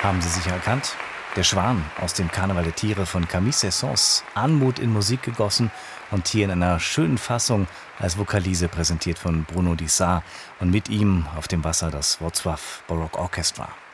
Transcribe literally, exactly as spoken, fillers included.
Haben Sie sicher erkannt? Der Schwan aus dem Karneval der Tiere von Camille Saint-Saëns. Anmut in Musik gegossen und hier in einer schönen Fassung als Vokalise präsentiert von Bruno Dissart und mit ihm auf dem Wasser das Wrocław Baroque Orchestra.